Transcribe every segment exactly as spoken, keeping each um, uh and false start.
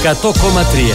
εκατό κόμμα τρία.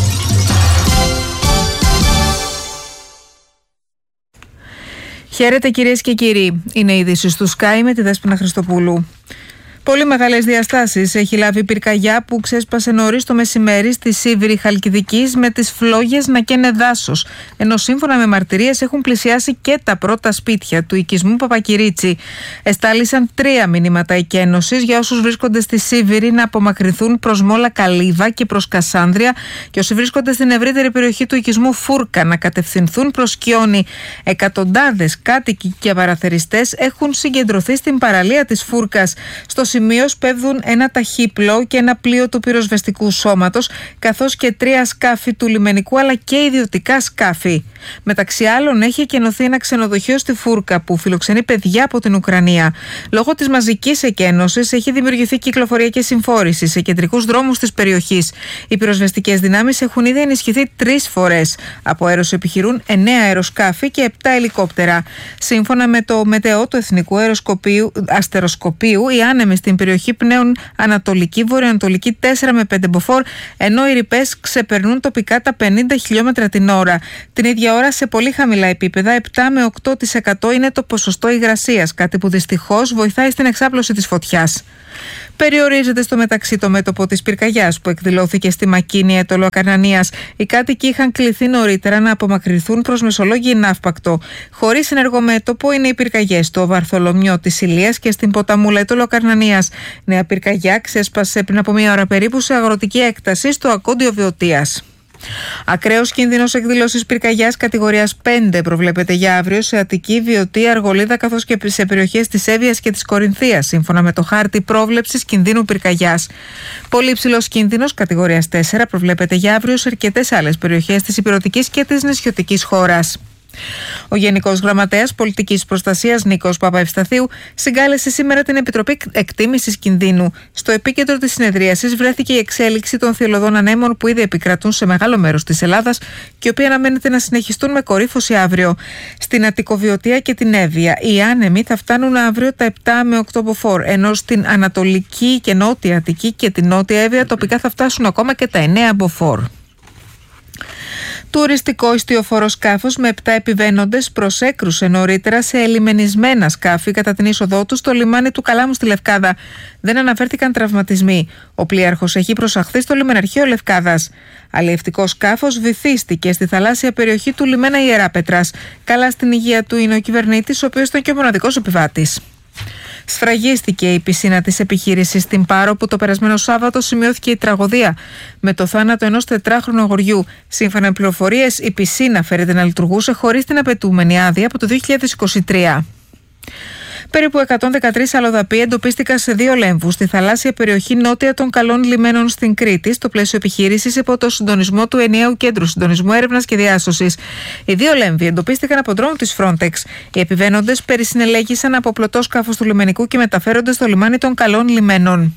Χαίρετε κυρίες και κύριοι. Είναι η είδηση του Sky με τη Δέσποινα Χριστοπούλου. Πολύ μεγάλες διαστάσεις έχει λάβει η πυρκαγιά που ξέσπασε νωρίς το μεσημέρι στη Σίβηρη Χαλκιδικής με τις φλόγες να καίνε δάσος. Ενώ σύμφωνα με μαρτυρίες έχουν πλησιάσει και τα πρώτα σπίτια του οικισμού Παπακυρίτσι. Εστάλησαν τρία μηνύματα εκένωσης για όσους βρίσκονται στη Σίβηρη να απομακρυνθούν προς Μόλα Καλύβα και προς Κασάνδρεια και όσοι βρίσκονται στην ευρύτερη περιοχή του οικισμού Φούρκα να κατευθυνθούν προς Κιόνι. Εκατοντάδες κάτοικοι και παραθεριστές έχουν συγκεντρωθεί στην παραλία της Φούρκας. Στο σημείο σπέβδουν ένα ταχύπλο και ένα πλοίο του πυροσβεστικού σώματος, καθώς και τρία σκάφη του λιμενικού αλλά και ιδιωτικά σκάφη. Μεταξύ άλλων, έχει εκενωθεί ένα ξενοδοχείο στη Φούρκα που φιλοξενεί παιδιά από την Ουκρανία. Λόγω της μαζικής εκένωσης, έχει δημιουργηθεί κυκλοφορία και συμφόρηση σε κεντρικούς δρόμους της περιοχής. Οι πυροσβεστικές δυνάμεις έχουν ήδη ενισχυθεί τρεις φορές. Από αέρος επιχειρούν εννέα αεροσκάφη και επτά ελικόπτερα. Σύμφωνα με το Μετεό του Εθνικού Αστεροσκοπείου, οι άνεμοι στην περιοχή πνέουν ανατολική, βορειοανατολική τέσσερα με πέντε μποφόρ, ενώ οι ρηπές ξεπερνούν τοπικά τα πενήντα χιλιόμετρα την ώρα. Την ίδια ώρα, σε πολύ χαμηλά επίπεδα, επτά με οκτώ τοις εκατό είναι το ποσοστό υγρασίας, κάτι που δυστυχώς βοηθάει στην εξάπλωση της φωτιάς. Περιορίζεται στο μεταξύ το μέτωπο της πυρκαγιάς που εκδηλώθηκε στη Μακίνη Έτολο Ακανανίας. Οι κάτοικοι είχαν κληθεί νωρίτερα να απομακρυνθούν προς Μεσολόγγι Ναύπακτο. Χωρίς ενεργό μέτωπο είναι οι πυρκαγιές στο Βαρθολομιό της Ηλίας και στην Ποταμούλα Έτολο Ακανανίας. Νέα πυρκαγιά ξέσπασε πριν από μία ώρα περίπου σε αγροτική έκταση στο Ακόντιο Βιωτίας. Ακραίος κίνδυνος εκδήλωσης πυρκαγιάς κατηγορίας πέντε προβλέπεται για αύριο σε Αττική, Βιωτία, Αργολίδα καθώς και σε περιοχές της Εύβοιας και της Κορινθίας, σύμφωνα με το χάρτη πρόβλεψης κινδύνου πυρκαγιάς. Πολύ υψηλός κίνδυνος κατηγορίας τέσσερα προβλέπεται για αύριο σε αρκετές άλλες περιοχές της ηπειρωτικής και της νησιωτικής χώρας. Ο Γενικός Γραμματέας Πολιτικής Προστασίας Νίκος Παπαευσταθίου συγκάλεσε σήμερα την Επιτροπή Εκτίμησης Κινδύνου. Στο επίκεντρο της συνεδρίασης βρέθηκε η εξέλιξη των θηελωδών ανέμων που ήδη επικρατούν σε μεγάλο μέρος της Ελλάδας και οι οποίοι αναμένεται να συνεχιστούν με κορύφωση αύριο. Στην Αττικοβιωτία και την Εύβοια οι άνεμοι θα φτάνουν αύριο τα επτά με οκτώ μποφόρ, ενώ στην Ανατολική και Νότια Αττική και την Νότια Εύβοια τοπικά θα φτάσουν ακόμα και τα εννέα μποφόρ. Τουριστικό ιστιοφόρο σκάφος με επτά επιβαίνοντες προσέκρουσε νωρίτερα σε ελιμενισμένα σκάφη κατά την είσοδό του στο λιμάνι του Καλάμου στη Λευκάδα. Δεν αναφέρθηκαν τραυματισμοί. Ο πλοίαρχος έχει προσαχθεί στο λιμεναρχείο Λευκάδας. Αλλιευτικό σκάφος βυθίστηκε στη θαλάσσια περιοχή του λιμένα Ιεράπετρας. Καλά στην υγεία του είναι ο κυβερνήτης, ο οποίος ήταν και ο μοναδικός επιβάτης. Σφραγίστηκε η πισίνα της επιχείρησης στην Πάρο που το περασμένο Σάββατο σημειώθηκε η τραγωδία με το θάνατο ενός τετράχρονου αγοριού. Σύμφωνα με πληροφορίες, η πισίνα φέρεται να λειτουργούσε χωρίς την απαιτούμενη άδεια από το δύο χιλιάδες είκοσι τρία. Περίπου εκατόν δεκατρείς αλλοδαποί εντοπίστηκαν σε δύο λέμβους στη θαλάσσια περιοχή νότια των Καλών Λιμένων στην Κρήτη, στο πλαίσιο επιχείρησης υπό το συντονισμό του Ενιαίου Κέντρου Συντονισμού Έρευνας και Διάσωσης. Οι δύο λέμβοι εντοπίστηκαν από ντρόουν της Frontex. Οι επιβαίνοντες περισυνελέγησαν από πλωτό σκάφος του λιμενικού και μεταφέρονται στο λιμάνι των Καλών Λιμένων.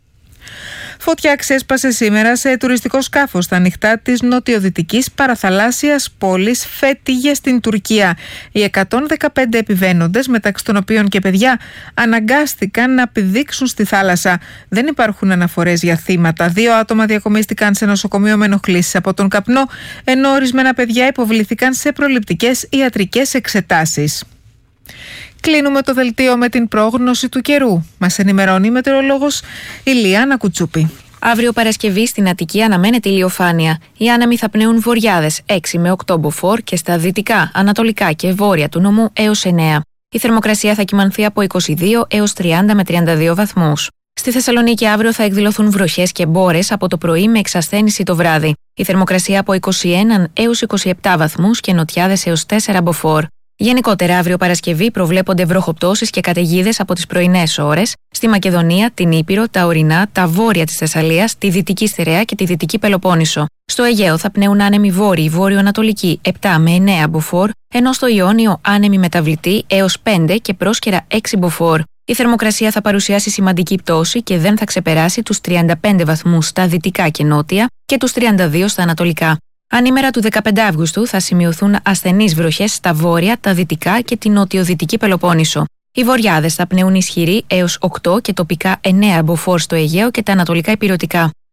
Φωτιά ξέσπασε σήμερα σε τουριστικό σκάφος στα ανοιχτά της νοτιοδυτικής παραθαλάσσιας πόλης Φέτιγε στην Τουρκία. Οι εκατόν δεκαπέντε επιβαίνοντες, μεταξύ των οποίων και παιδιά, αναγκάστηκαν να πηδήξουν στη θάλασσα. Δεν υπάρχουν αναφορές για θύματα. Δύο άτομα διακομίστηκαν σε νοσοκομείο με ενοχλήσεις από τον καπνό, ενώ ορισμένα παιδιά υποβληθήκαν σε προληπτικές ιατρικές εξετάσεις. Κλείνουμε το δελτίο με την πρόγνωση του καιρού. Μας ενημερώνει η μετεωρολόγος Ηλιάνα Κουτσούπη. Αύριο Παρασκευή στην Αττική αναμένεται ηλιοφάνεια. Οι άνεμοι θα πνέουν βορειάδες έξι με οκτώ μποφόρ και στα δυτικά, ανατολικά και βόρεια του νομού έως εννέα. Η θερμοκρασία θα κυμανθεί από είκοσι δύο έως τριάντα με τριάντα δύο βαθμούς. Στη Θεσσαλονίκη αύριο θα εκδηλωθούν βροχές και μπόρες από το πρωί με εξασθένηση το βράδυ. Η θερμοκρασία από είκοσι ένα έως είκοσι επτά βαθμούς και νοτιάδες έως τέσσερα μποφόρ. Γενικότερα, αύριο Παρασκευή προβλέπονται βροχοπτώσεις και καταιγίδες από τις πρωινές ώρες στη Μακεδονία, την Ήπειρο, τα ορεινά, τα βόρεια της Θεσσαλίας, τη Δυτική Στερεά και τη Δυτική Πελοπόννησο. Στο Αιγαίο θα πνέουν άνεμοι βόρειοι, βόρειο-ανατολικοί επτά με εννέα μποφόρ, ενώ στο Ιόνιο άνεμοι μεταβλητοί έως πέντε και πρόσκαιρα έξι μποφόρ. Η θερμοκρασία θα παρουσιάσει σημαντική πτώση και δεν θα ξεπεράσει τους τριάντα πέντε βαθμούς στα δυτικά και νότια και τους τριάντα δύο στα ανατολικά. Ανήμερα του δεκαπέντε Αυγούστου θα σημειωθούν ασθενείς βροχές στα βόρεια, τα δυτικά και την νοτιοδυτική Πελοπόννησο. Οι βορειάδες θα πνέουν ισχυροί έως οκτώ και τοπικά εννέα μποφόρ στο Αιγαίο και τα ανατολικά ηπειρωτικά.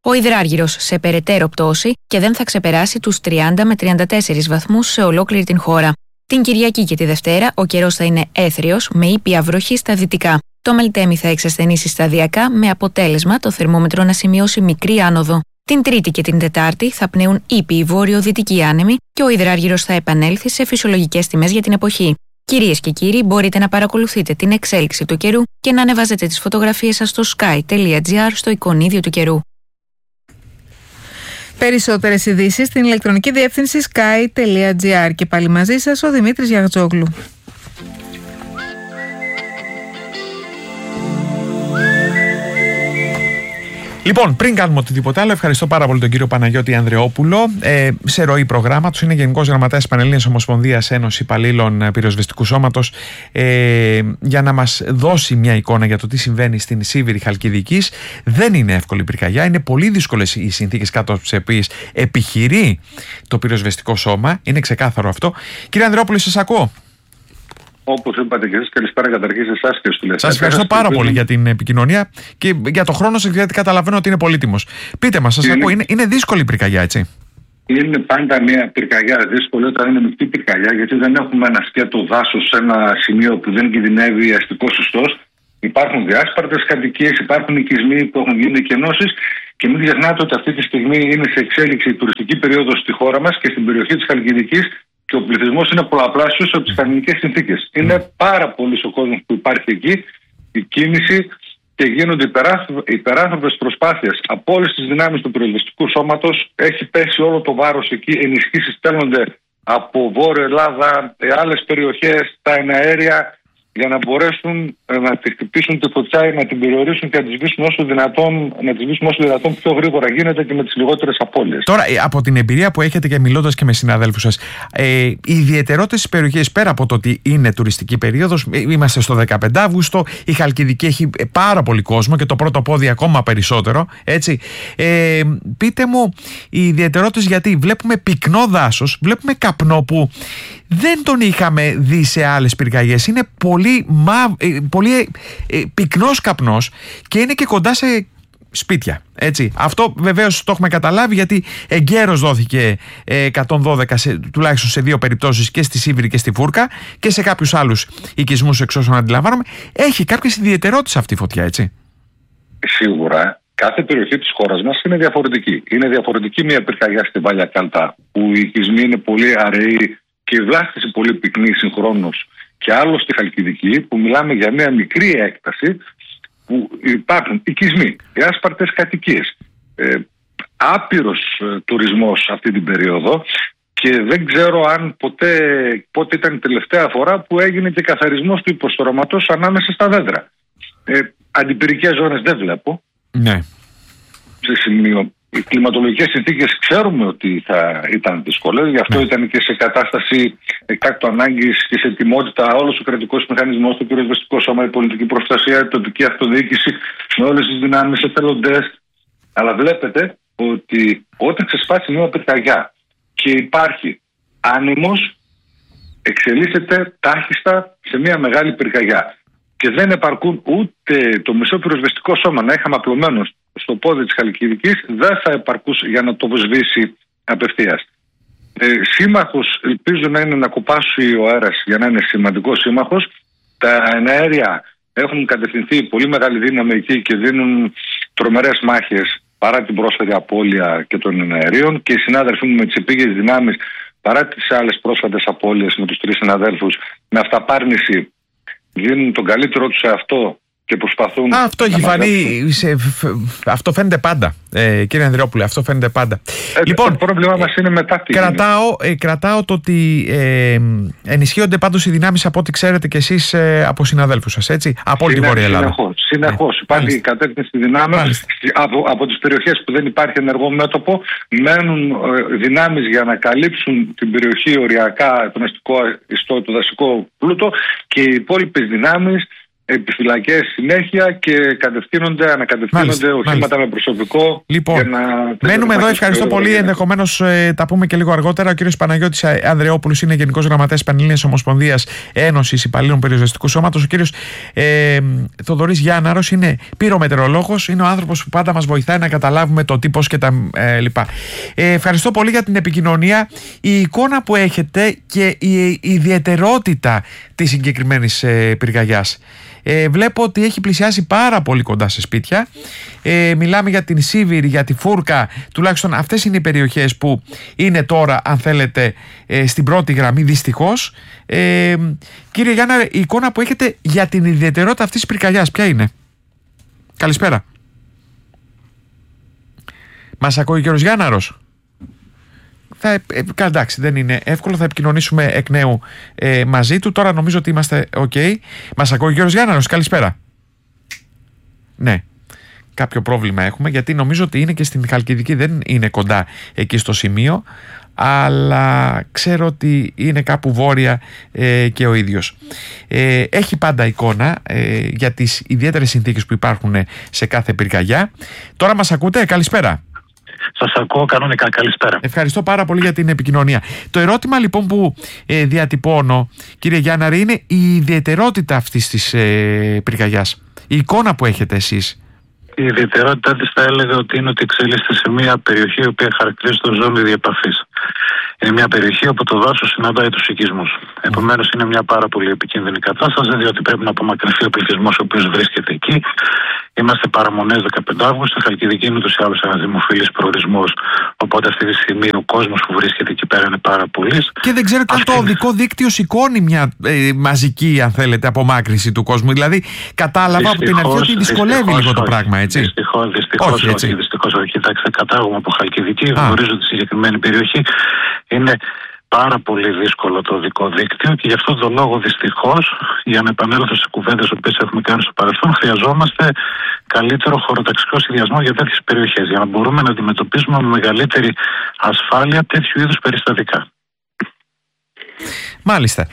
Ο υδράργυρος σε περαιτέρω πτώση και δεν θα ξεπεράσει τους τριάντα με τριάντα τέσσερις βαθμούς σε ολόκληρη την χώρα. Την Κυριακή και τη Δευτέρα ο καιρός θα είναι έθριος με ήπια βροχή στα δυτικά. Το Μελτέμι θα εξασθενήσει σταδιακά με αποτέλεσμα το θερμόμετρο να σημειώσει μικρή άνοδο. Την Τρίτη και την Τετάρτη θα πνέουν ήπιοι βόρειο-δυτικοί άνεμοι και ο υδράργυρος θα επανέλθει σε φυσιολογικές τιμές για την εποχή. Κυρίες και κύριοι, μπορείτε να παρακολουθείτε την εξέλιξη του καιρού και να ανεβάζετε τις φωτογραφίες σας στο sky τελεία gr στο εικονίδιο του καιρού. Περισσότερες ειδήσεις στην ηλεκτρονική διεύθυνση sky τελεία gr. Και πάλι μαζί σας ο Δημήτρης Γιαγτζόγλου. Λοιπόν, πριν κάνουμε οτιδήποτε άλλο, ευχαριστώ πάρα πολύ τον κύριο Παναγιώτη Ανδρεόπουλο. Ε, σε ροή προγράμματος, είναι Γενικός Γραμματέας της Πανελλήνιας Ομοσπονδίας Ένωσης Υπαλλήλων Πυροσβεστικού Σώματος, ε, για να μας δώσει μια εικόνα για το τι συμβαίνει στην Σίβηρη Χαλκιδικής. Δεν είναι εύκολη η πυρκαγιά, είναι πολύ δύσκολες οι συνθήκες κάτω από τις οποίες επιχειρεί το πυροσβεστικό σώμα. Είναι ξεκάθαρο αυτό. Κύριε Ανδρεόπουλο, σας ακούω. Όπως είπατε και εσείς, καλησπέρα καταρχήν σε εσάς και στους τηλεθεατές. Σας ευχαριστώ πάρα πολύ για την επικοινωνία και για το χρόνο σας, γιατί καταλαβαίνω ότι είναι πολύτιμος. Πείτε μας, σας είναι... ακούω, είναι, είναι δύσκολη η πυρκαγιά, έτσι? Είναι πάντα μια πυρκαγιά δύσκολη όταν είναι μεικτή πυρκαγιά, γιατί δεν έχουμε ένα σκέτο δάσος σε ένα σημείο που δεν κινδυνεύει αστικός ιστός. Υπάρχουν διάσπαρτες κατοικίες, υπάρχουν οικισμοί που έχουν γίνει εκενώσεις και μην ξεχνάτε ότι αυτή τη στιγμή είναι σε εξέλιξη η τουριστική περίοδος στη χώρα μας και στην περιοχή της Χαλκιδικής. Και ο πληθυσμός είναι πολλαπλάσιος από τις κανονικές συνθήκες. Είναι πάρα πολύ ο κόσμος που υπάρχει εκεί, η κίνηση, και γίνονται υπεράνθρωπες προσπάθειες από όλες τις δυνάμεις του πυροσβεστικού σώματος. Έχει πέσει όλο το βάρος εκεί. Ενισχύσεις στέλνονται από Βόρεια Ελλάδα, άλλες περιοχές, τα εναέρια, για να μπορέσουν να τη χτυπήσουν τη φωτιά, να την περιορίσουν και να τη σβήσουν όσο δυνατόν, να τη σβήσουν όσο δυνατόν πιο γρήγορα γίνεται και με τις λιγότερες απώλειες. Τώρα, από την εμπειρία που έχετε και μιλώντας και με συναδέλφους σας, ε, οι ιδιαιτερότητες της περιοχής, πέρα από το ότι είναι τουριστική περίοδος, είμαστε στο δεκαπέντε Αυγούστου, η Χαλκιδική έχει πάρα πολύ κόσμο και το πρώτο πόδι ακόμα περισσότερο. Έτσι. Ε, πείτε μου, οι ιδιαιτερότητες, γιατί βλέπουμε πυκνό δάσος, βλέπουμε καπνό που δεν τον είχαμε δει σε άλλες πυρκαγιές. Είναι πολύ, μα, πολύ ε, πυκνός καπνός και είναι και κοντά σε σπίτια. Έτσι. Αυτό βεβαίως το έχουμε καταλάβει, γιατί εγκαίρως δόθηκε ε, εκατόν δώδεκα σε, τουλάχιστον σε δύο περιπτώσεις, και στη Σίβηρη και στη Φούρκα, και σε κάποιους άλλους οικισμούς εξ όσων αντιλαμβάνομαι. Έχει κάποιες ιδιαιτερότητες αυτή η φωτιά, έτσι? Σίγουρα. Κάθε περιοχή της χώρας μας είναι διαφορετική. Είναι διαφορετική μια πυρκαγιά στη Βάλια Κάλτα, που οι οικισμοί είναι πολύ αραιοί και η βλάστηση πολύ πυκνή συγχρόνως, και άλλο στη Χαλκιδική, που μιλάμε για μια μικρή έκταση, που υπάρχουν οικισμοί, διάσπαρτες κατοικίες, ε, άπειρος ε, τουρισμός αυτή την περίοδο, και δεν ξέρω αν ποτέ, πότε ήταν η τελευταία φορά που έγινε και καθαρισμός του υποστρωματός ανάμεσα στα δέντρα. Ε, αντιπυρικές ζώνες δεν βλέπω. Ναι. Σε σημείο. Οι κλιματολογικές συνθήκες ξέρουμε ότι θα ήταν δύσκολες, γι' αυτό ναι. ήταν και σε κατάσταση εκτάκτου ανάγκης και σε ετοιμότητα όλος ο κρατικός μηχανισμός, το πυροσβεστικό σώμα, η πολιτική προστασία, η τοπική αυτοδιοίκηση, με όλες τις δυνάμεις, εθελοντές. Αλλά βλέπετε ότι όταν ξεσπάσει μια πυρκαγιά και υπάρχει άνεμος, εξελίσσεται τάχιστα σε μια μεγάλη πυρκαγιά. Και δεν επαρκούν ούτε το μισό πυροσβεστικό σώμα να είχαμε απλωμένο στο πόδι της Χαλκιδικής, δεν θα επαρκούσε για να το σβήσει απευθείας. Ε, σύμμαχος ελπίζω να είναι να κοπάσει ο αέρας για να είναι σημαντικός σύμμαχος. Τα εναέρια έχουν κατευθυνθεί πολύ μεγάλη δύναμη εκεί και δίνουν τρομερές μάχες παρά την πρόσφατη απώλεια και των εναερίων, και οι συνάδελφοί μου με τις επίγειες δυνάμεις, παρά τις άλλες πρόσφατες απώλειες με τους τρεις συναδέλφους, με αυταπάρνηση δίνουν τον καλύτερό τους σε αυτό και προσπαθούν. Α, αυτό έχει φανεί. Σε, αυτό φαίνεται πάντα. Ε, κύριε Ανδρεόπουλε, αυτό φαίνεται πάντα. Ε, λοιπόν, το πρόβλημά μας είναι μετά τι κρατάω, ε, κρατάω το ότι ε, ενισχύονται πάντως οι δυνάμεις, από ό,τι ξέρετε κι εσείς, ε, από συναδέλφους σας, έτσι, από όλη τη Βόρεια Ελλάδα. Συνεχώς. συνεχώς. Ε, υπάρχει η κατεύθυνση δυνάμεων από, από τις περιοχές που δεν υπάρχει ενεργό μέτωπο. Μένουν ε, δυνάμεις για να καλύψουν την περιοχή οριακά, τον αστικό ιστό, το δασικό πλούτο, και οι υπόλοιπες δυνάμεις επιφυλακές συνέχεια και κατευθύνονται, ανακατευθύνονται μάλιστα, οχήματα μάλιστα. με προσωπικό. Λοιπόν, για να... μένουμε εδώ. Ευχαριστώ πολύ. Ενδεχομένως ε, τα πούμε και λίγο αργότερα. Ο κύριος Παναγιώτης Ανδρεόπουλος είναι Γενικός Γραμματέας Πανελλήνιας Ομοσπονδίας Ένωσης Υπαλλήλων Πυροσβεστικού Σώματος. Ο κύριος ε, Θοδωρής Γιάνναρος είναι πυρομετεωρολόγος. Είναι ο άνθρωπος που πάντα μας βοηθάει να καταλάβουμε το τι, πώς και τα ε, λοιπά. Ε, ευχαριστώ πολύ για την επικοινωνία. Η εικόνα που έχετε και η ιδιαιτερότητα της συγκεκριμένης ε, πυρκαγιάς. Ε, βλέπω ότι έχει πλησιάσει πάρα πολύ κοντά σε σπίτια. Ε, μιλάμε για την Σίβηρη, για τη Φούρκα. Τουλάχιστον αυτές είναι οι περιοχές που είναι τώρα, αν θέλετε, ε, στην πρώτη γραμμή, δυστυχώς. Ε, κύριε Γιάννα, η εικόνα που έχετε για την ιδιαιτερότητα αυτής της πυρκαγιάς ποια είναι? Καλησπέρα. Μας ακούει ο κύριος Γιάνναρος? Θα, ε, εντάξει, δεν είναι εύκολο. Θα επικοινωνήσουμε εκ νέου ε, μαζί του. Τώρα νομίζω ότι είμαστε ok. Μας ακούει ο κύριος Γιάνναρος? Καλησπέρα. Ναι, κάποιο πρόβλημα έχουμε, γιατί νομίζω ότι είναι και στην Χαλκιδική. Δεν είναι κοντά εκεί στο σημείο, αλλά ξέρω ότι είναι κάπου βόρεια ε, και ο ίδιος. Ε, έχει πάντα εικόνα ε, για τις ιδιαίτερες συνθήκες που υπάρχουν σε κάθε πυρκαγιά. Τώρα μας ακούτε? Καλησπέρα. Σας ακούω κανονικά. Καλησπέρα. Ευχαριστώ πάρα πολύ για την επικοινωνία. Το ερώτημα λοιπόν που ε, διατυπώνω, κύριε Γιάνναρη, είναι η ιδιαιτερότητα αυτής της ε, πυρκαγιάς. Η εικόνα που έχετε εσείς. Η ιδιαιτερότητά της θα έλεγα ότι είναι ότι εξελίσσεται σε μια περιοχή η οποία χαρακτηρίζεται ως ζώνη διεπαφής. Είναι μια περιοχή όπου το δάσος συναντάει τους οικισμούς. Επομένως, είναι μια πάρα πολύ επικίνδυνη κατάσταση, διότι πρέπει να απομακρυνθεί ο πληθυσμός ο οποίος βρίσκεται εκεί. Είμαστε παραμονές δεκαπέντε Αυγούστου. Η Χαλκιδική είναι ούτως ή άλλως ένας δημοφιλής προορισμός. Οπότε αυτή τη στιγμή ο κόσμος που βρίσκεται εκεί πέρα είναι πάρα πολύς. Και δεν ξέρω αν το οδικό δίκτυο σηκώνει μια ε, μαζική, αν θέλετε, απομάκρυνση του κόσμου. Δηλαδή, κατάλαβα από την αρχή ότι δυσκολεύει λίγο το πράγμα, έτσι. Δυστυχώς, δυστυχώς όχι. όχι, δυστυχώς, όχι. Κοιτάξτε, κατάγομαι από Χαλκιδική, γνωρίζω τη συγκεκριμένη περιοχή. Είναι πάρα πολύ δύσκολο το οδικό δίκτυο και γι' αυτόν τον λόγο, δυστυχώς, για να επανέλθω σε κουβέντες που έχουμε κάνει στο παρελθόν, χρειαζόμαστε καλύτερο χωροταξικό σχεδιασμό για τέτοιες περιοχές, για να μπορούμε να αντιμετωπίσουμε με μεγαλύτερη ασφάλεια τέτοιου είδους περιστατικά. Μάλιστα.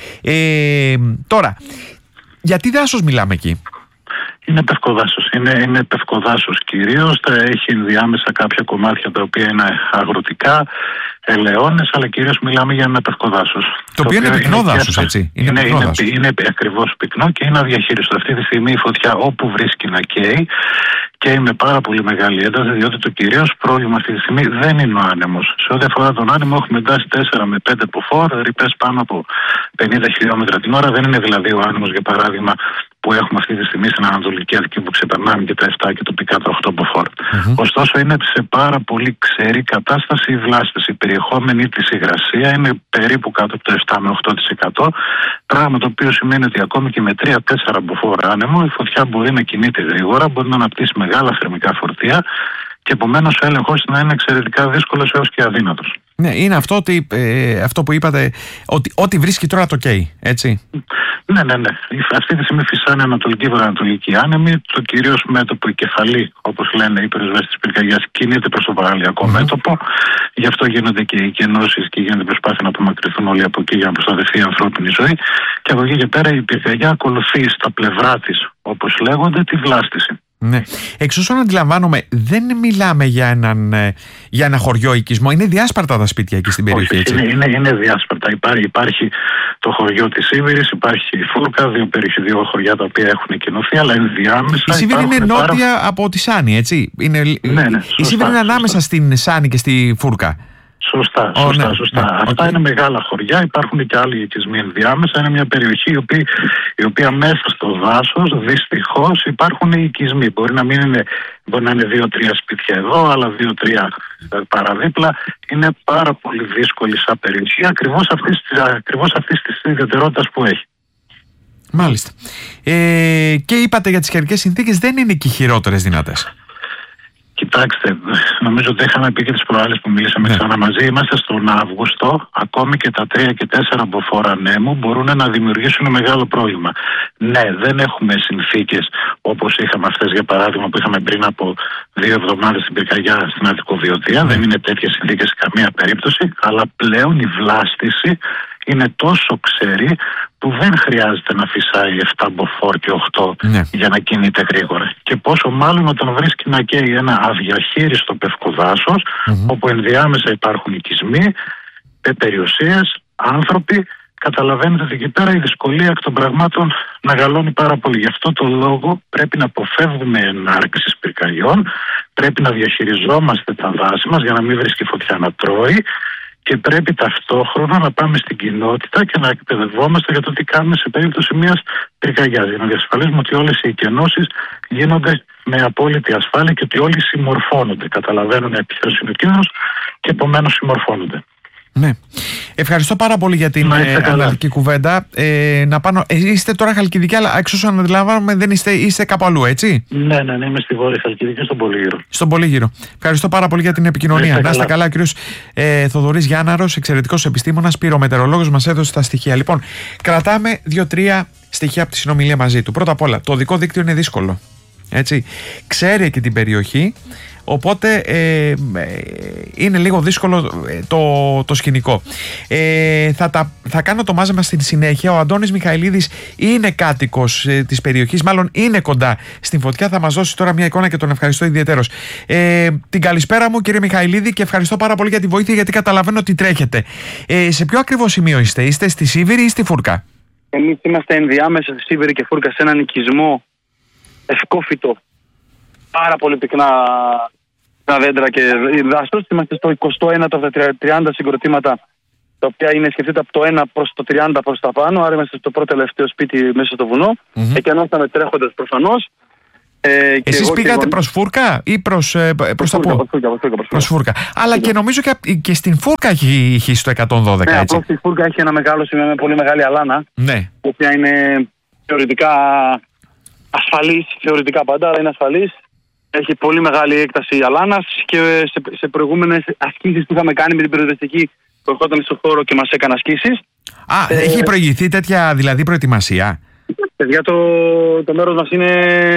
Ε, τώρα, για τι δάσος μιλάμε εκεί? Είναι πευκοδάσος. Είναι, είναι πευκοδάσος κυρίως. Έχει ενδιάμεσα κάποια κομμάτια τα οποία είναι αγροτικά, ελαιώνες, αλλά κυρίως μιλάμε για ένα πευκοδάσος. Το, το οποίο είναι πυκνό δάσος, έτσι. Είναι, είναι, είναι, είναι, είναι ακριβώς πυκνό και είναι αδιαχείριστο. Αυτή τη στιγμή η φωτιά όπου βρίσκει να καίει, καίει με πάρα πολύ μεγάλη ένταση, διότι το κυρίως πρόβλημα αυτή τη στιγμή δεν είναι ο άνεμος. Σε ό,τι αφορά τον άνεμο, έχουμε εντάσει τέσσερα με πέντε μποφόρ, ρηπές πάνω από πενήντα χιλιόμετρα την ώρα. Δεν είναι δηλαδή ο άνεμος, για παράδειγμα, που έχουμε αυτή τη στιγμή στην Ανατολική Αττική, που ξεπερνάμε και τα επτά και τοπικά τα οκτώ μποφόρ. Mm-hmm. Ωστόσο, είναι σε πάρα πολύ ξερή κατάσταση η βλάστηση. Η περιεχόμενη της υγρασία είναι περίπου κάτω από το επτά με οκτώ τοις εκατό. Πράγμα το οποίο σημαίνει ότι ακόμη και με τρία τέσσερα μποφόρ άνεμο η φωτιά μπορεί να κινείται γρήγορα, μπορεί να αναπτύσσει μεγάλα θερμικά φορτία και επομένως ο έλεγχος να είναι εξαιρετικά δύσκολος έως και αδύνατος. Ναι, είναι αυτό, ότι, ε, αυτό που είπατε, ότι ό,τι βρίσκει τώρα το καίει, έτσι. Ναι, ναι, ναι. Αυτή τη στιγμή φυσάνε ανατολική βορειοανατολική άνεμη. Το κυρίως μέτωπο, η κεφαλή, όπως λένε οι πυροσβέστες της πυρκαγιάς, κινείται προς το παραλιακό mm-hmm. μέτωπο. Γι' αυτό γίνονται και οι κενώσεις και γίνεται προσπάθεια να απομακρυνθούν όλοι από εκεί για να προστατευτεί η ανθρώπινη ζωή. Και από εκεί και πέρα η πυρκαγιά ακολουθεί στα πλευρά της, όπως λέγονται, τη βλάστηση. Ναι. Εξ όσων αντιλαμβάνομαι, δεν μιλάμε για, έναν, για ένα χωριό οικισμό. Είναι διάσπαρτα τα σπίτια εκεί στην περιοχή, έτσι. Είναι, είναι, είναι διάσπαρτα. Υπάρχει, υπάρχει το χωριό της Σίβηρης, υπάρχει η Φούρκα, δύο, δύο χωριά τα οποία έχουν κοινωθεί, αλλά είναι διάμεσα. Η Σίβηρη είναι νότια πάρα... από τη Σάνη, έτσι. Είναι... Ναι, ναι, σωστά, η Σίβηρη είναι ανάμεσα στην Σάνη και στη Φούρκα. Σωστά, σωστά, oh, ναι, σωστά. Ναι, αυτά okay. είναι μεγάλα χωριά, υπάρχουν και άλλοι οικισμοί ενδιάμεσα. Είναι μια περιοχή η οποία, η οποία μέσα στο δάσος δυστυχώς υπάρχουν οι οικισμοί. Μπορεί να, μην είναι, μπορεί να είναι δύο-τρία σπίτια εδώ, αλλά δύο-τρία παραδίπλα. Είναι πάρα πολύ δύσκολη σαν περιοχή, ακριβώς αυτής, ακριβώς αυτής της ιδιαιτερότητας που έχει. Μάλιστα. Ε, και είπατε για τις καιρικές συνθήκες, δεν είναι και οι χειρότερες δυνατές. Κοιτάξτε, νομίζω ότι είχαμε πει και τις προάλλες που μιλήσαμε ναι. ξανά μαζί. Είμαστε στον Αύγουστο, ακόμη και τα τρία και τέσσερα μποφόρ ανέμου μπορούν να δημιουργήσουν μεγάλο πρόβλημα. Ναι, δεν έχουμε συνθήκες όπως είχαμε αυτές, για παράδειγμα, που είχαμε πριν από δύο εβδομάδες στην πυρκαγιά στην Αττικοβιωτία. Ναι. Δεν είναι τέτοιες συνθήκες σε καμία περίπτωση, αλλά πλέον η βλάστηση είναι τόσο ξερή που δεν χρειάζεται να φυσάει επτά μποφόρ και οκτώ ναι. για να κινείται γρήγορα. Και πόσο μάλλον όταν βρίσκει να καίει ένα αδιαχείριστο πευκοδάσος, mm-hmm. όπου ενδιάμεσα υπάρχουν οικισμοί, περιουσίες, άνθρωποι. Καταλαβαίνετε ότι εκεί πέρα η δυσκολία εκ των πραγμάτων μεγαλώνει πάρα πολύ. Γι' αυτό το λόγο πρέπει να αποφεύγουμε ενάρξεις πυρκαγιών, πρέπει να διαχειριζόμαστε τα δάση μας για να μην βρίσκει φωτιά να τρώει και πρέπει ταυτόχρονα να πάμε στην κοινότητα και να εκπαιδευόμαστε για το τι κάνουμε σε περίπτωση μιας πυρκαγιάς, για να διασφαλίσουμε ότι όλες οι εκενώσεις γίνονται με απόλυτη ασφάλεια και ότι όλοι συμμορφώνονται, καταλαβαίνουν ποιος είναι ο κίνδυνος και επομένως συμμορφώνονται. Ναι. Ευχαριστώ πάρα πολύ για την ε, αναλυτική κουβέντα. Ε, να πάνω, ε, είστε τώρα Χαλκιδική, αλλά εξ όσων αντιλαμβάνομαι δεν είστε, είστε κάπου αλλού, έτσι. Ναι, ναι, ναι, είμαι στη Βόρεια Χαλκιδική, στον Πολύγυρο. Στον Πολύγυρο. Ευχαριστώ πάρα πολύ για την επικοινωνία. Να είστε καλά, κύριος ε, Θοδωρής Γιάνναρος, εξαιρετικός επιστήμονας, πυρομετεωρολόγος, μας έδωσε τα στοιχεία. Λοιπόν, κρατάμε δύο-τρία στοιχεία από τη συνομιλία μαζί του. Πρώτα απ' όλα, το οδικό δίκτυο είναι δύσκολο. Έτσι. Ξέρει και την περιοχή. Οπότε ε, είναι λίγο δύσκολο το, το σκηνικό. Ε, θα, τα, θα κάνω το μάζεμα στην συνέχεια. Ο Αντώνης Μιχαηλίδης είναι κάτοικος ε, της περιοχής, μάλλον είναι κοντά στην φωτιά. Θα μας δώσει τώρα μια εικόνα και τον ευχαριστώ ιδιαιτέρως. Ε, την καλησπέρα μου, κύριε Μιχαηλίδη, και ευχαριστώ πάρα πολύ για τη βοήθεια, γιατί καταλαβαίνω ότι τρέχετε. Ε, σε ποιο ακριβώς σημείο είστε, είστε στη Σίβηρη ή στη Φούρκα? Εμείς είμαστε ενδιάμεσα στη Σίβηρη και Φούρκα, σε έναν οικισμό ευκόφυτο. Πάρα πολύ πυκνά δέντρα και δάσος. Είμαστε στο εικοστό ένατο από τα τριάντα συγκροτήματα, τα οποία είναι, σκεφτείτε, από το ένα προς το τριάντα προς τα πάνω. Άρα είμαστε στο πρώτο τελευταίο σπίτι μέσα στο βουνό. Mm-hmm. Εκενώσαμε τρέχοντας προφανώς. Ε, Εσείς πήγατε εγώ... προς Φούρκα ή προς, ε, προς τα πού? Προς Φούρκα. Αλλά και νομίζω και, και στην Φούρκα έχει ηχήσει το εκατόν δώδεκα. Ναι, έτσι. απλώς στη Φούρκα έχει ένα μεγάλο σημείο με πολύ μεγάλη αλάνα. Ναι. Η οποία είναι θεωρητικά ασφαλής, θεωρητικά πάντα, αλλά είναι ασφαλής. Έχει πολύ μεγάλη έκταση αλάνας και σε, σε προηγούμενες ασκήσεις που είχαμε κάνει με την πυροσβεστική που ερχόταν στον χώρο και μας έκανε ασκήσεις. Α, ε, έχει προηγηθεί τέτοια δηλαδή προετοιμασία? Παιδιά, το, το μέρος μας είναι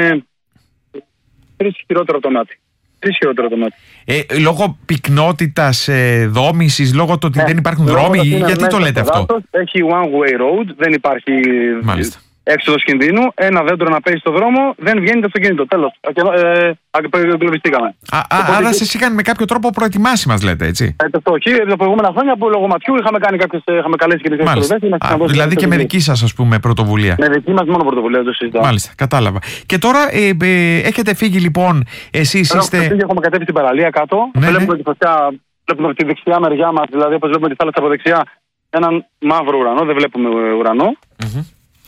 τρεις χειρότερο το μάτι. Τρεις χειρότερο το μάτι. Ε, λόγω πυκνότητας ε, δόμησης, λόγω του ότι ε, δεν υπάρχουν δρόμοι, γιατί το λέτε αυτό? Δάτος, έχει one way road, δεν υπάρχει... Μάλιστα. Έξοδος κινδύνου, ένα δέντρο να παίζει στο δρόμο, δεν βγαίνει το αυτοκίνητο. Τέλος. Ε, Αγκλωβιστήκαμε. Άρα σας είχαν με κάποιο τρόπο προετοιμάσει, μας λέτε, έτσι? Ε, το όχι, τα προηγούμενα χρόνια που λόγω ματιού είχαμε κάνει κάποιες, είχαμε καλέσει και τις εξοδεύσεις. Δηλαδή και με δική σας, ας πούμε, πρωτοβουλία. Με δική μας μόνο πρωτοβουλία, το συζητάω. Μάλιστα, κατάλαβα. Και τώρα ε, ε, έχετε φύγει λοιπόν, εσείς Έχω είστε. Φύγει, έχουμε κατέβει στην παραλία κάτω. Ναι, βλέπουμε ναι. τη φωτιά, βλέπουμε τη δεξιά μεριά μας, δηλαδή όπως βλέπουμε τη θάλασσα από δεξιά, έναν μαύρο ουρανό, δεν βλέπουμε ουρανό. Mm-hmm.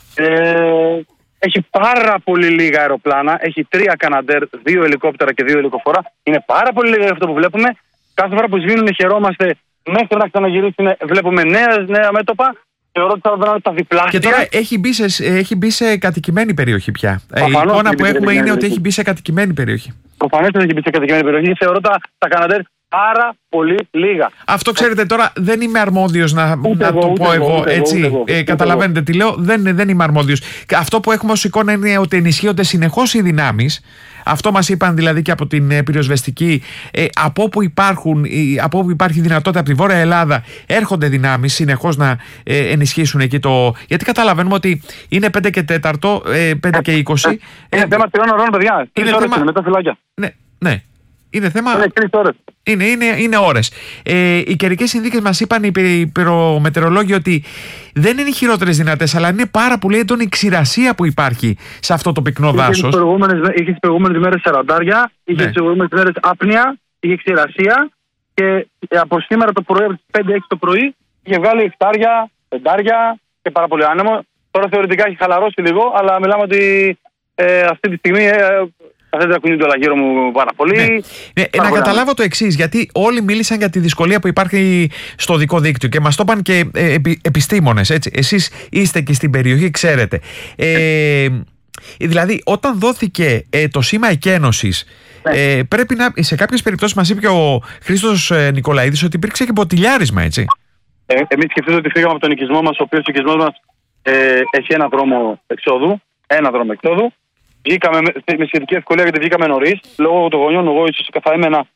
Ε, έχει πάρα πολύ λίγα αεροπλάνα. Έχει τρία Καναντέρ, δύο ελικόπτερα και δύο ελικοφορά. Είναι πάρα πολύ λίγα αυτό που βλέπουμε. Κάθε φορά που σβήνουν χαιρόμαστε. Μέχρι να ξαναγυρίσουν βλέπουμε νέα, νέα μέτωπα. Θεωρώ ότι θα βρουν τα διπλάσια. Και τώρα έχει μπει σε, έχει μπει σε κατοικημένη περιοχή πια. Προφανώς, η εικόνα που έχουμε είναι ότι έχει μπει σε κατοικημένη περιοχή. Προφανώς έχει μπει σε κατοικημένη περιοχή. Θεωρώ τα, τα Καναντέρ πάρα πολύ λίγα. Αυτό ξέρετε τώρα, δεν είμαι αρμόδιος να, να εγώ, το πω εγώ, ούτε έτσι. εγώ, ούτε ε, εγώ, καταλαβαίνετε ούτε τι λέω, δεν, δεν είμαι αρμόδιος. Αυτό που έχουμε ως εικόνα είναι ότι ενισχύονται συνεχώς οι δυνάμεις. Αυτό μας είπαν δηλαδή και από την ε, πυροσβεστική. Ε, από όπου υπάρχουν, ε, από όπου υπάρχει δυνατότητα από τη Βόρεια Ελλάδα, έρχονται δυνάμεις συνεχώς να ε, ενισχύσουν εκεί το. Γιατί καταλαβαίνουμε ότι είναι πέντε και τέταρτο, ε, πέντε και είκοσι. Είναι ε, θέμα τριών ωρών, παιδιά. Τρεις ώρες είναι, μετά φυλάκια. Ναι, ναι. Είναι θέμα. Είναι τρεις ώρες. Είναι, είναι, είναι ώρες. Ε, οι καιρικές συνθήκες μας είπαν οι πυρομετεωρολόγοι ότι δεν είναι οι χειρότερες δυνατές, αλλά είναι πάρα πολύ έντονη η ξηρασία που υπάρχει σε αυτό το πυκνό δάσος. Είχε τις προηγούμενες μέρες σαραντάρια, είχε τις προηγούμενες μέρες άπνοια, είχε ξηρασία και από σήμερα το πρωί, από τις πέντε έξι το πρωί, είχε βγάλει εκτάρια, πεντάρια και πάρα πολύ άνεμο. Τώρα θεωρητικά έχει χαλαρώσει λίγο, αλλά μιλάμε ότι ε, αυτή τη στιγμή. Ε, Θα δεν ακουνούνται όλα γύρω μου πάρα πολύ. Ναι. Ναι, να καταλάβω το εξής, γιατί όλοι μίλησαν για τη δυσκολία που υπάρχει στο οδικό δίκτυο και μας το είπαν και ε, επι, επιστήμονες. Έτσι. Εσείς είστε και στην περιοχή, ξέρετε. Ε, δηλαδή, όταν δόθηκε ε, το σήμα εκένωσης, ε, πρέπει να. Σε κάποιες περιπτώσεις μας είπε και ο Χρήστος ε, Νικολαίδης ότι υπήρξε και ποτηλιάρισμα, έτσι. Ε, εμείς σκεφτείτε ότι φύγαμε από τον οικισμό μας, ο οποίος ο οικισμός μας ε, έχει ένα δρόμο εξόδου. Ένα δρόμο εξόδου. Βγήκαμε με, με σχετική ευκολία γιατί βγήκαμε νωρίς. Λόγω των γονιών, εγώ ίσως θα έμενα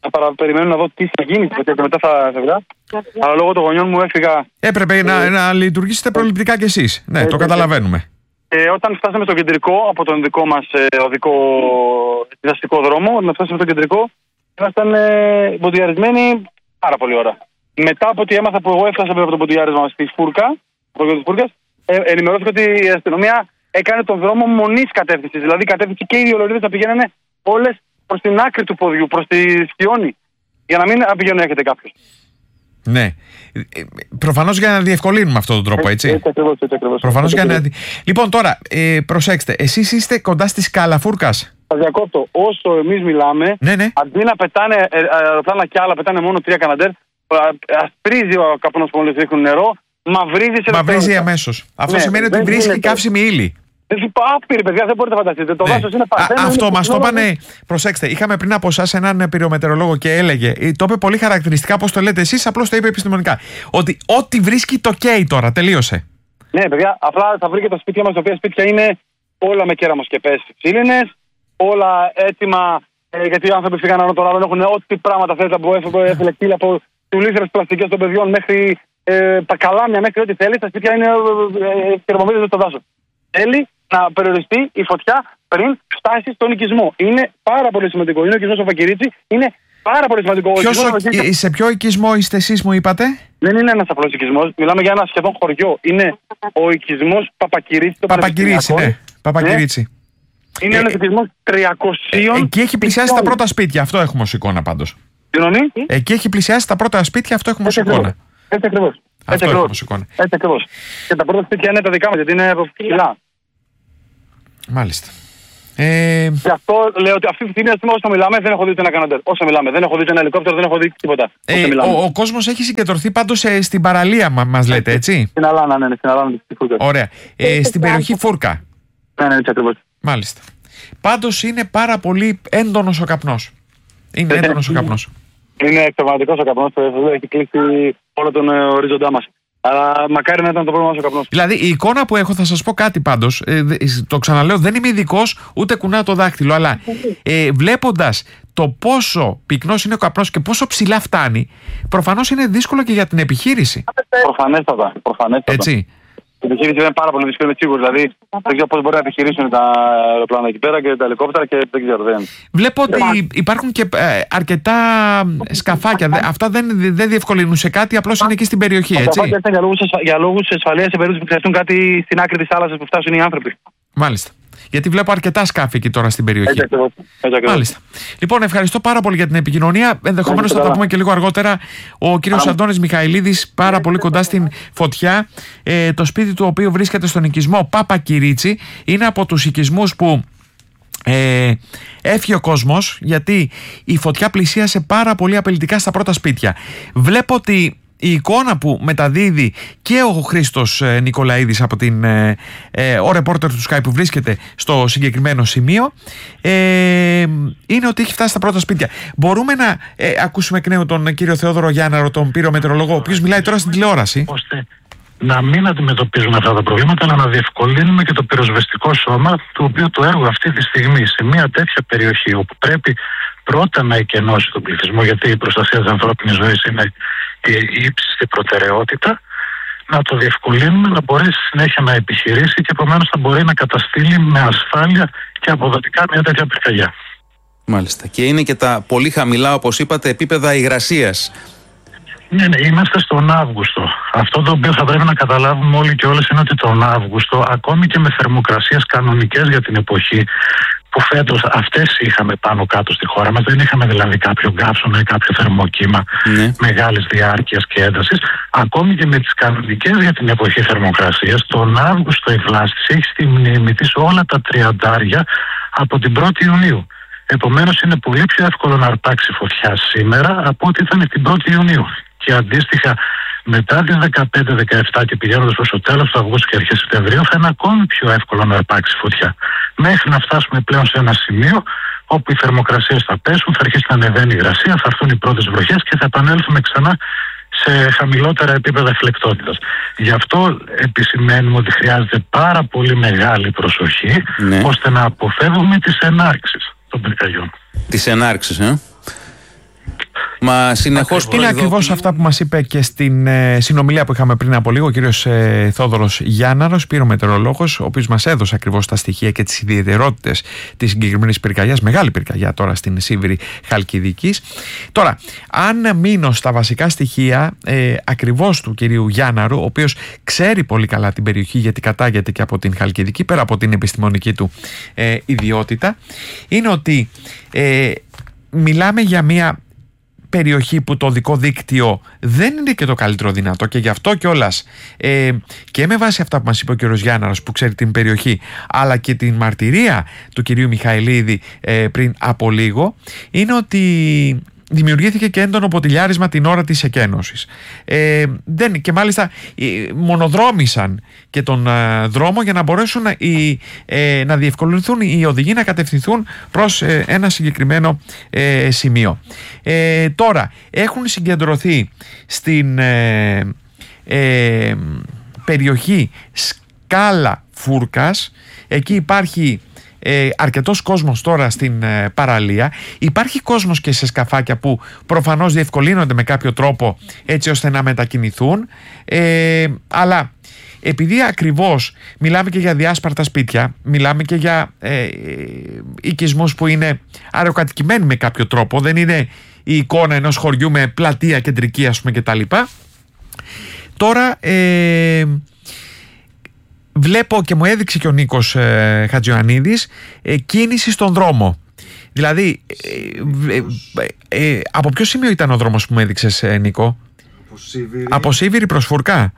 να παρα... περιμένω να δω τι θα γίνει και μετά θα φεύγα. Αλλά λόγω των γονιών μου έφυγα. Έπρεπε ε... να, να λειτουργήσετε προληπτικά κι εσείς. Ναι, ε, το καταλαβαίνουμε. Ε, όταν φτάσαμε στο κεντρικό, από τον δικό μας ε, οδικό διδαστικό δρόμο, όταν φτάσαμε στο κεντρικό, ήμασταν ε, μποντιαρισμένοι πάρα πολύ ώρα. Μετά από ότι έμαθα που εγώ έφτασα από το μποντιάρισμα στη Φούρκα, το Φούρκας, ε, ενημερώθηκα ότι η αστυνομία έκανε τον δρόμο μονής κατεύθυνσης. Δηλαδή, κατεύθυνση και οι δύο λωρίδες να πηγαίνανε όλες προς την άκρη του ποδιού, προς τη Σκιώνη, για να μην πηγαίνουν έρχεται κάποιος. Ναι. Προφανώς για να διευκολύνουμε αυτόν τον τρόπο, έτσι. Έτσι ακριβώς, έτσι ακριβώς. Προφανώς για να... Λοιπόν, τώρα, ε, προσέξτε, εσείς είστε κοντά στη σκάλα Φούρκας. Θα διακόπτω. Όσο εμείς μιλάμε, ναι, ναι. αντί να πετάνε αεροπλάνα κι άλλα, πετάνε μόνο τρία Καναντέρ, ασπρίζει ο καπνός που μόλις ρίχνουν νερό, μαυρίζει σε Μαυρίζει αμέσως. Αυτό ναι, σημαίνει ότι βρίσκει καύσιμη ύλη. Άπειρη, παιδιά, δεν μπορείτε να φανταστείτε. Το ναι. δάσος είναι παρθένο. Αυτό μας το είπανε. Προσέξτε, είχαμε πριν από εσάς έναν πυρομετεωρολόγο και έλεγε, το είπε πολύ χαρακτηριστικά, πώς το λέτε εσείς, απλώς το είπε επιστημονικά. Ότι ό,τι βρίσκει το καίει τώρα, τελείωσε. Ναι, παιδιά, απλά θα βρείτε τα σπίτια μας, τα οποία σπίτια είναι όλα με κέραμοσκεπές ξύλινες, όλα έτοιμα, ε, γιατί οι άνθρωποι φύγαν ανώ τώρα, δεν έχουν ό,τι πράγματα θέλετε από εφηλεκτήλια, από τουλήθρες πλαστικές των παιδιών μέχρι ε, τα καλάμια, μέχρι ό,τι θέλει. Τα σπίτια είναι θερμομετρημένες στο δάσος. Θέλει να περιοριστεί η φωτιά πριν φτάσει στον οικισμό. Είναι πάρα πολύ σημαντικό. Είναι ο οικισμός ο Φακυρίτσι, είναι πάρα πολύ σημαντικό. Ποιος ο... ο... Σε ποιο οικισμό είστε εσείς, μου είπατε? Δεν είναι ένας απλός οικισμός. Μιλάμε για ένα σχεδόν χωριό. Είναι ο οικισμός Παπακυρίτσι. Παπακυρίτσι, ναι. Παπακυρίτσι. Ναι. Είναι ε, ένας οικισμός τριακοσίων. Ε, εκεί έχει πλησιάσει τα πρώτα σπίτια. Αυτό έχουμε ως εικόνα πάντως. Συγγνώμη. Εκεί έχει πλησιάσει τα πρώτα σπίτια. Αυτό έχουμε ως εικόνα. Έτσι ακριβώς. Αυτό έχουμε ως εικόνα. Έτσι ακριβώς. Και τα πρώτα σπίτια είναι τα δικά μας, γιατί είναι από ψηλά. Μάλιστα. Ε... Γι' αυτό λέω ότι αυτή τη στιγμή όσο μιλάμε δεν έχω δει ένα Καναντέρ. Όσο μιλάμε, δεν έχω δει ένα ελικόπτερο, δεν έχω δει τίποτα. Ε, ο, ο κόσμος έχει συγκεντρωθεί πάντως ε, στην παραλία, μα, μας λέτε, έτσι. Στην Αλάνα, ναι, ναι, στην Αλάνα, στη Φούρκα. Ωραία. Ε, στην περιοχή Φούρκα. Ναι, ναι, έτσι ακριβώς. Μάλιστα. Πάντως είναι πάρα πολύ έντονος ο καπνός. Είναι έντονος ο καπνός. Είναι εξαιρετικός ο καπνός, έχει κλείσει όλο τον ορίζοντά μας. Αλλά μακάρι να ήταν το πρόβλημα μας ο καπνός. Δηλαδή η εικόνα που έχω, θα σας πω κάτι πάντως, ε, το ξαναλέω, δεν είμαι ειδικός, ούτε κουνάω το δάχτυλο, αλλά ε, βλέποντας το πόσο πυκνός είναι ο καπνός και πόσο ψηλά φτάνει, προφανώς είναι δύσκολο και για την επιχείρηση. Προφανέστατα, προφανέστατα. Έτσι. Η επιχείρηση είναι πάρα πολύ δύσκολη, είμαι σίγουρος. Δηλαδή, δεν ξέρω πώς μπορεί να επιχειρήσουν τα αεροπλάνα εκεί πέρα και τα ελικόπτερα και δεν ξέρω. Δεν. Βλέπω ότι υπάρχουν και ε, αρκετά σκαφάκια. Αυτά δεν, δεν διευκολύνουν σε κάτι, απλώς είναι εκεί στην περιοχή, έτσι. Τα σκαφάκια για λόγους ασφαλείας σε περίπτωση που χρειαστούν κάτι στην άκρη της θάλασσας που φτάσουν οι άνθρωποι. Μάλιστα. Γιατί βλέπω αρκετά σκάφη εκεί τώρα στην περιοχή. Έτσι ακριβώς. Μάλιστα. Λοιπόν, ευχαριστώ πάρα πολύ για την επικοινωνία. Ενδεχομένως θα τα πούμε και λίγο αργότερα. Ο κύριος Αντώνης Μιχαηλίδης, πάρα πολύ κοντά στην φωτιά. Ε, το σπίτι του οποίου βρίσκεται στον οικισμό Παπακυρίτσι είναι από τους οικισμούς που ε, έφυγε ο κόσμος, γιατί η φωτιά πλησίασε πάρα πολύ απειλητικά στα πρώτα σπίτια. Βλέπω ότι η εικόνα που μεταδίδει και ο Χρήστος ε, Νικολαίδης από την, ε, ε, ο ρεπόρτερ του Sky που βρίσκεται στο συγκεκριμένο σημείο, ε, είναι ότι έχει φτάσει στα πρώτα σπίτια. Μπορούμε να ε, ακούσουμε εκ νέου τον κύριο Θεόδωρο Γιάνναρο, τον πυρομετεωρολόγο, ο οποίος μιλάει τώρα στην τηλεόραση. Ώστε να μην αντιμετωπίζουμε αυτά τα προβλήματα, αλλά να διευκολύνουμε και το πυροσβεστικό σώμα, το οποίο το έργο αυτή τη στιγμή σε μια τέτοια περιοχή όπου πρέπει πρώτα να εκενώσει τον πληθυσμό, γιατί η προστασία της ανθρώπινης ζωής είναι η ύψιστη προτεραιότητα, να το διευκολύνουμε να μπορέσει συνέχεια να επιχειρήσει και επομένως θα μπορεί να καταστήλει με ασφάλεια και αποδοτικά μια τέτοια πυρκαγιά. Μάλιστα. Και είναι και τα πολύ χαμηλά, όπως είπατε, επίπεδα υγρασίας. Ναι, ναι, είμαστε στον Αύγουστο. Αυτό το οποίο θα πρέπει να καταλάβουμε όλοι και όλες είναι ότι τον Αύγουστο, ακόμη και με θερμοκρασίες κανονικές για την εποχή, που φέτος αυτές είχαμε πάνω κάτω στη χώρα μας, δεν είχαμε δηλαδή κάποιο γκάψονο ή κάποιο θερμοκύμα ναι. μεγάλης διάρκειας και έντασης, ακόμη και με τις κανονικές για την εποχή θερμοκρασίας, τον Αύγουστο η Βλάστης έχει στη μνήμη της όλα τα τριαντάρια από την πρώτη Ιουνίου. Επομένως είναι πολύ πιο εύκολο να αρπάξει φωτιά σήμερα από ό,τι ήταν την πρώτη Ιουνίου. Και αντίστοιχα μετά τις δεκαπέντε δεκαεπτά και πηγαίνοντας προς το τέλος του Αυγούστου και αρχές Σεπτεμβρίου θα είναι ακόμη πιο εύκολο να αρπάξει φωτιά. Μέχρι να φτάσουμε πλέον σε ένα σημείο όπου οι θερμοκρασίες θα πέσουν, θα αρχίσει να ανεβαίνει η υγρασία, θα έρθουν οι πρώτες βροχές και θα επανέλθουμε ξανά σε χαμηλότερα επίπεδα φλεκτότητας. Γι' αυτό επισημαίνουμε ότι χρειάζεται πάρα πολύ μεγάλη προσοχή ναι. ώστε να αποφεύγουμε τις ενάρξεις των πυρκαγιών. Τις ενάρξεις, ε? Μα συνεχώς είναι ακριβώς αυτά που μας είπε και στην ε, συνομιλία που είχαμε πριν από λίγο ο κύριος ε, Θόδωρος Γιάνναρος, πυρομετεωρολόγος, ο οποίος μας έδωσε ακριβώς τα στοιχεία και τις ιδιαιτερότητες της συγκεκριμένης πυρκαγιάς, μεγάλη πυρκαγιά τώρα στην Σίβηρη Χαλκιδικής. Τώρα, αν μείνω στα βασικά στοιχεία ε, ακριβώς του κυρίου Γιάνναρου, ο οποίος ξέρει πολύ καλά την περιοχή γιατί κατάγεται και από την Χαλκιδική, πέρα από την επιστημονική του ε, ιδιότητα, είναι ότι ε, μιλάμε για μια περιοχή που το οδικό δίκτυο δεν είναι και το καλύτερο δυνατό, και γι' αυτό κιόλας ε, και με βάση αυτά που μας είπε ο κ. Γιάνναρος που ξέρει την περιοχή, αλλά και την μαρτυρία του κυρίου Μιχαηλίδη ε, πριν από λίγο, είναι ότι δημιουργήθηκε και έντονο ποτηλιάρισμα την ώρα της εκένωσης. Ε, δεν, και μάλιστα ε, μονοδρόμησαν και τον ε, δρόμο για να μπορέσουν να, ε, να διευκολυνθούν οι οδηγοί να κατευθυνθούν προς ε, ένα συγκεκριμένο ε, σημείο. Ε, τώρα, έχουν συγκεντρωθεί στην ε, ε, περιοχή Σκάλα Φούρκας. Εκεί υπάρχει Ε, αρκετός κόσμος τώρα στην ε, παραλία. Υπάρχει κόσμος και σε σκαφάκια που προφανώς διευκολύνονται με κάποιο τρόπο έτσι ώστε να μετακινηθούν, ε, αλλά επειδή ακριβώς μιλάμε και για διάσπαρτα σπίτια, μιλάμε και για ε, οικισμούς που είναι αεροκατοικημένοι με κάποιο τρόπο, δεν είναι η εικόνα ενός χωριού με πλατεία κεντρική, ας πούμε, κτλ. Τώρα ε, βλέπω και μου έδειξε και ο Νίκος ε, Χατζιωαννίδης ε, κίνηση στον δρόμο. Δηλαδή, ε, ε, ε, από ποιο σημείο ήταν ο δρόμος που μου έδειξες, ε, Νίκο? Από Σίβηρη. Από Σίβηρη προς Φουρκά.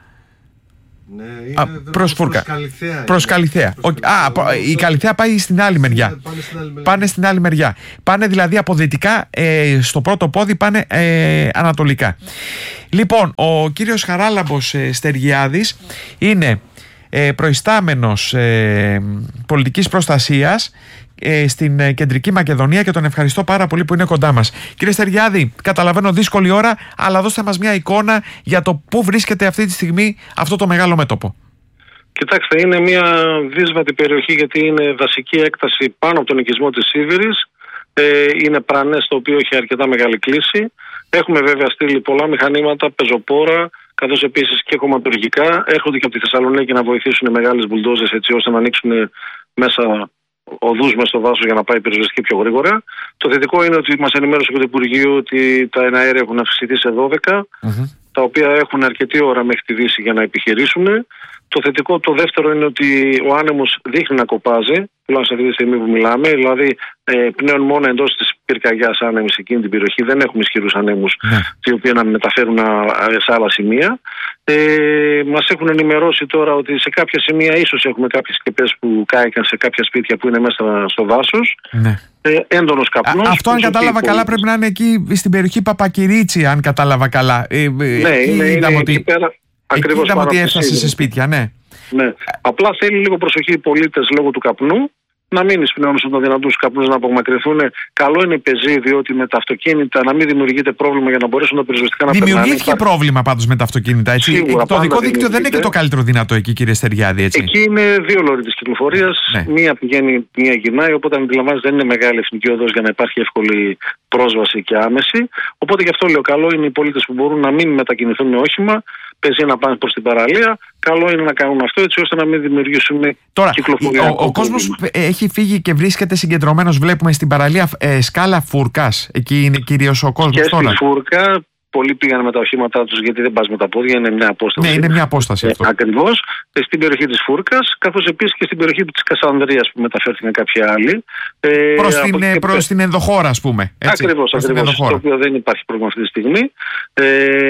Ναι, είναι Α, προς Φουρκά. Προς Καλιθέα. Προς Καλιθέα. Προς Α, η Καλιθέα πάει στην άλλη μεριά. Πάνε στην άλλη μεριά. Πάνε στην άλλη μεριά. Πάνε δηλαδή από δυτικά, ε, στο πρώτο πόδι πάνε ε, ανατολικά. Λοιπόν, ο κύριος Χαράλαμπος ε, Στεργιάδης είναι ε, προϊστάμενος ε, πολιτικής προστασίας ε, στην ε, Κεντρική Μακεδονία, και τον ευχαριστώ πάρα πολύ που είναι κοντά μας. Κύριε Στεργιάδη, καταλαβαίνω δύσκολη ώρα, αλλά δώστε μας μια εικόνα για το πού βρίσκεται αυτή τη στιγμή αυτό το μεγάλο μέτωπο. Κοιτάξτε, είναι μια δύσβατη περιοχή, γιατί είναι δασική έκταση πάνω από τον οικισμό της Σίβηρης. Ε, είναι πρανές, το οποίο έχει αρκετά μεγάλη κλίση. Έχουμε βέβαια στείλει πολλά μηχανήματα, πεζοπόρα, καθώς επίσης και κομματουργικά. Έρχονται και από τη Θεσσαλονίκη να βοηθήσουν μεγάλες μπουλντόζες, έτσι ώστε να ανοίξουν μέσα οδούς μέσα στο δάσος για να πάει η πυροσβεστική πιο γρήγορα. Το θετικό είναι ότι μας ενημέρωσε από το Υπουργείο ότι τα εναέρια έχουν αυξηθεί σε δώδεκα, mm-hmm. τα οποία έχουν αρκετή ώρα μέχρι τη Δύση για να επιχειρήσουν. Το θετικό, το δεύτερο, είναι ότι ο άνεμος δείχνει να κοπάζει, τουλάχιστον αυτή τη στιγμή που μιλάμε. Δηλαδή, ε, πλέον μόνο εντός της πυρκαγιάς άνεμοι σε εκείνη την περιοχή, δεν έχουμε ισχυρούς ανέμους, ναι. οι οποίοι να μεταφέρουν α, σε άλλα σημεία. Ε, μας έχουν ενημερώσει τώρα ότι σε κάποια σημεία ίσως έχουμε κάποιες σκεπές που κάηκαν σε κάποια σπίτια που είναι μέσα στο δάσος. Ναι. Ε, έντονος καπνός. Α, αυτό, αν κατάλαβα καλά, πολύ... πρέπει να είναι εκεί στην περιοχή Παπακυρίτσι, αν κατάλαβα καλά. Ε, ναι, είναι, είναι ότι... εκεί πέρα. Ακριβώς, εκεί είδαμε ότι έφτασε σε σπίτια, ναι. ναι. Απλά θέλει λίγο προσοχή οι πολίτες λόγω του καπνού, να μην εισπνέουν των δυνατούς καπνούς, να απομακρυνθούν. Καλό είναι η πεζή, διότι με τα αυτοκίνητα να μην δημιουργείται πρόβλημα για να μπορέσουν τα πυροσβεστικά να περνάνε. Δημιουργήθηκε θα... πρόβλημα πάντως με τα αυτοκίνητα, έτσι. Σίγουρα, το οδικό δίκτυο δεν είναι και το καλύτερο δυνατό εκεί, κύριε Στεριάδη, έτσι. Εκεί είναι δύο λόροι της κυκλοφορίας. Ναι. Μία πηγαίνει, μία γυρνάει. Οπότε, αν αντιλαμβάνεστε, δεν είναι μεγάλη εθνική οδός για να υπάρχει εύκολη πρόσβαση και άμεση. Οπότε, γι' αυτό λέω, καλό είναι οι πολίτες που μπορούν να μην μετακινηθούν με όχημα, πεζή να πάνε προς την παραλία. Καλό είναι να κάνουν αυτό, έτσι ώστε να μην δημιουργήσουμε Τώρα, κυκλοφορία. Ο, ο, ο κόσμος έχει φύγει και βρίσκεται συγκεντρωμένος, βλέπουμε, στην παραλία ε, Σκάλα Φούρκας. Εκεί είναι κυρίως ο κόσμος και τώρα. Στη Φούρκα. Πολλοί πήγαν με τα οχήματά τους, γιατί δεν πας με τα πόδια, είναι μια απόσταση. Ναι, είναι μια απόσταση αυτό. Ε, ακριβώς. Ε, στην περιοχή της Φούρκας, καθώς επίσης και στην περιοχή της Κασανδρίας που μεταφέρθηκαν κάποιοι άλλοι. Ε, προς την, και... προς την ενδοχώρα, ας πούμε. Έτσι, ακριβώς, ακριβώς. Το οποίο δεν υπάρχει πρόβλημα αυτή τη στιγμή. Ε,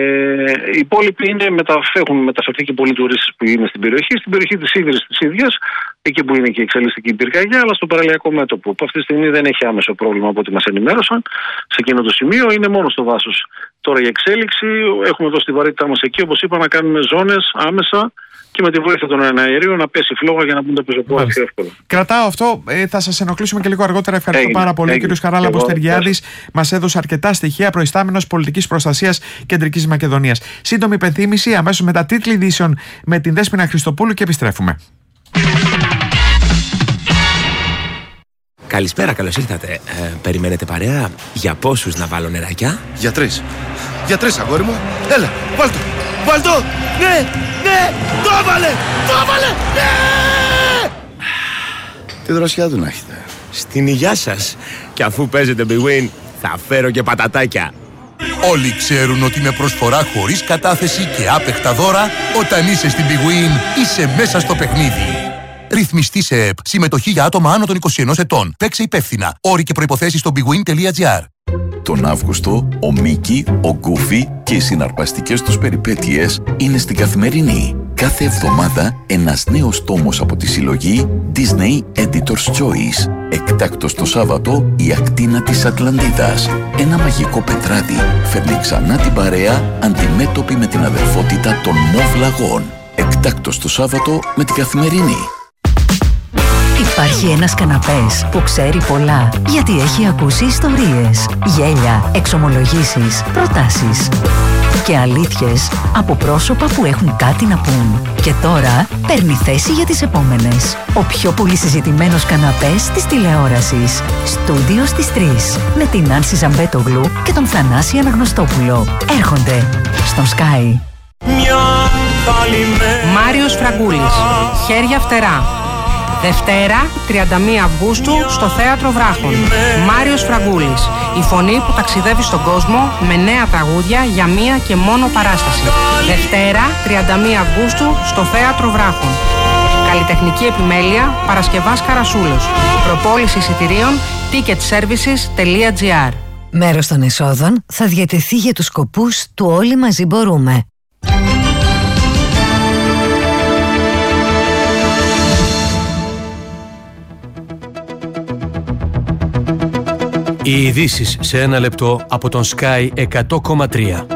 οι υπόλοιποι είναι, έχουν μεταφερθεί και πολλοί τουρίστες που είναι στην περιοχή. Στην περιοχή της Σίβηρης της ίδιας, εκεί που είναι και η εξελιστική πυρκαγιά, αλλά στο παραλιακό μέτωπο, που αυτή τη στιγμή δεν έχει άμεσο πρόβλημα από ό,τι μας ενημέρωσαν. Σε εκείνο το σημείο είναι μόνο στο δάσος. Τώρα η εξέλιξη, έχουμε δώσει τη βαρύτητά μας εκεί, όπως είπα, να κάνουμε ζώνες άμεσα και με τη βοήθεια των εναερίων να πέσει φλόγα για να μπουν τα πεζοπόρα πιο εύκολα. Κρατάω αυτό, ε, θα σας ενοχλήσουμε και λίγο αργότερα. Ευχαριστώ έγινε, πάρα πολύ. Ο κ. Χαράλαμπος Στεργιάδης μας έδωσε αρκετά στοιχεία, προϊστάμενος πολιτικής προστασίας Κεντρικής Μακεδονίας. Σύντομη υπενθύμηση, αμέσως μετά τίτλοι ειδήσεων με την Δέσποινα Χριστοπούλου και επιστρέφουμε. Καλησπέρα, καλώς ήρθατε. Ε, περιμένετε παρέα? Για πόσους να βάλω νεράκια? Για τρεις. Για τρεις, αγόρι μου. Έλα, βάλ' το. Βάλ' το. Ναι, ναι, το έβαλε, το έβαλε, ναι! Τι δροσιά του να έχετε. Στην υγειά σας. Και αφού παίζετε Big Win, θα φέρω και πατατάκια. Όλοι ξέρουν ότι με προσφορά χωρίς κατάθεση και άπεχτα δώρα, όταν είσαι στην Big Win, είσαι μέσα στο παιχνίδι. Ρυθμιστή σε ΕΠ. Συμμετοχή για άτομα άνω των είκοσι ενός ετών. Παίξε υπεύθυνα. Όροι και προϋποθέσεις στο bigwin τελεία gr. Τον Αύγουστο, ο Μίκη, ο Γκούφι και οι συναρπαστικές τους περιπέτειες είναι στην Καθημερινή. Κάθε εβδομάδα ένας νέος τόμος από τη συλλογή Disney Editor's Choice. Εκτάκτος το Σάββατο, η ακτίνα της Ατλαντίδας. Ένα μαγικό πετράδι φέρνει ξανά την παρέα αντιμέτωπη με την αδερφότητα των Μοβ Λαγών. Εκτάκτος το Σάββατο με την Καθημερινή. Υπάρχει ένας καναπές που ξέρει πολλά, γιατί έχει ακούσει ιστορίες, γέλια, εξομολογήσεις, προτάσεις και αλήθειες από πρόσωπα που έχουν κάτι να πούν. Και τώρα παίρνει θέση για τις επόμενες. Ο πιο πολύ συζητημένος καναπές της τηλεόρασης. Στούντιο στις τρεις. Με την Άνση Ζαμπέτογλου και τον Θανάση Αναγνωστόπουλο. Έρχονται στον Sky. Μάριος Φραγκούλης. Χέρια φτερά. Δευτέρα, τριάντα μία Αυγούστου, στο Θέατρο Βράχων. Μάριος Φραγκούλης. Η φωνή που ταξιδεύει στον κόσμο με νέα τραγούδια για μία και μόνο παράσταση. Δευτέρα, τριάντα μία Αυγούστου, στο Θέατρο Βράχων. Καλλιτεχνική επιμέλεια, Παρασκευάς Καρασούλος. Προπόληση εισιτηρίων, ticket services τελεία gr. Μέρος των εσόδων θα διατεθεί για τους σκοπούς του Όλοι Μαζί Μπορούμε. Οι ειδήσεις σε ένα λεπτό από τον Sky εκατό κόμμα τρία.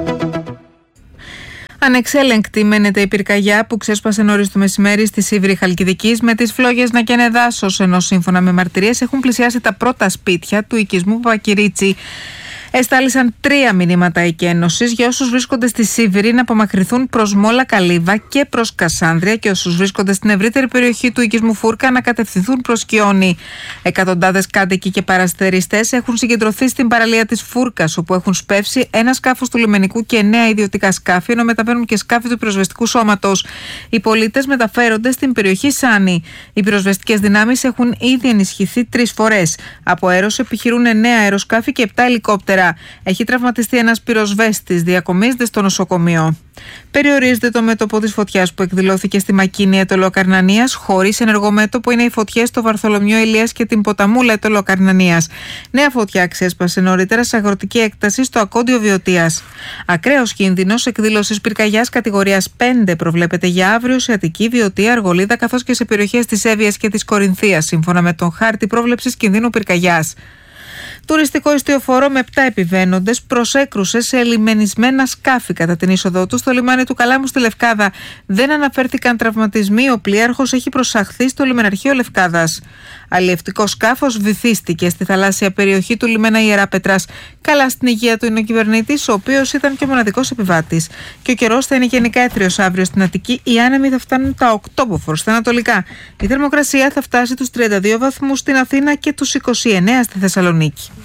Ανεξέλεγκτη μένεται η πυρκαγιά που ξέσπασε νωρίς το μεσημέρι στη Σίβηρη Χαλκιδικής, με τις φλόγες να καίνε δάσος, ενώ σύμφωνα με μαρτυρίες έχουν πλησιάσει τα πρώτα σπίτια του οικισμού Παπακυρίτσι. Εστάλησαν τρία μηνύματα εκένωσης για όσους βρίσκονται στη Σίβηρη να απομακρυνθούν προς Μόλα Καλύβα και προς Κασάνδρεια, και όσους βρίσκονται στην ευρύτερη περιοχή του οικισμού Φούρκα να κατευθυνθούν προς Κιόνι. Εκατοντάδες κάτοικοι και παραστεριστές έχουν συγκεντρωθεί στην παραλία της Φούρκας, όπου έχουν σπεύσει ένα σκάφος του λιμενικού και εννέα ιδιωτικά σκάφη, ενώ μεταβαίνουν και σκάφη του πυροσβεστικού σώματος. Οι πολίτες μεταφέρονται στην περιοχή Σάνι. Οι πυροσβεστικές δυνάμεις έχουν ήδη ενισχυθεί τρεις φορές. Από αέρος επιχειρούν εννέα αεροσκάφη και επτά ελικόπτερα. Έχει τραυματιστεί ένας πυροσβέστης, διακομίζεται στο νοσοκομείο. Περιορίζεται το μέτωπο της φωτιάς που εκδηλώθηκε στη Μακίνη Ετωλοκαρνανίας. Χωρίς ενεργό μέτωπο είναι οι φωτιές στο Βαρθολομιό Ηλίας και την Ποταμούλα Ετωλοκαρνανίας. Νέα φωτιά ξέσπασε νωρίτερα σε αγροτική έκταση στο Ακόντιο Βιωτίας. Ακραίος κίνδυνος εκδήλωσης πυρκαγιάς κατηγορίας πέντε προβλέπεται για αύριο σε Αττική, Βιωτία, Αργολίδα καθώς και σε περιοχές της Εύβοιας και της Κορινθίας, σύμφωνα με τον χάρτη πρόβλεψης κινδύνου πυρκαγιάς. Τουριστικό ιστιοφόρο με επτά επιβαίνοντες προσέκρουσε σε λιμενισμένα σκάφη κατά την είσοδό του στο λιμάνι του Καλάμου στη Λευκάδα. Δεν αναφέρθηκαν τραυματισμοί. Ο πλοίαρχος έχει προσαχθεί στο λιμεναρχείο Λευκάδας. Αλλιευτικό σκάφος βυθίστηκε στη θαλάσσια περιοχή του λιμένα Ιεράπετρας. Καλά στην υγεία του είναι ο κυβερνήτης, ο οποίος ήταν και ο μοναδικός επιβάτης. Και ο καιρός θα είναι γενικά έθριος αύριο στην Αττική. Οι άνεμοι θα φτάνουν τα οκτώ μποφόρ στα ανατολικά. Η θερμοκρασία θα φτάσει τους τριάντα δύο βαθμούς στην Αθήνα και τους είκοσι εννέα στη Θεσσαλονίκη.